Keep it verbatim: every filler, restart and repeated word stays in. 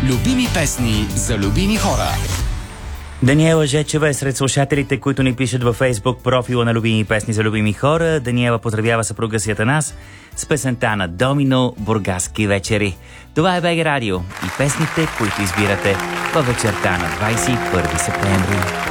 Любими песни за любими хора. Даниела Жечева е сред слушателите, които ни пишат във Фейсбук профила на Любими песни за любими хора. Даниела поздравява съпруга си Атанас с песента на Домино "Бургаски вечери". Това е БГ Радио и песните, които избирате във вечерта на двадесет и първи септември.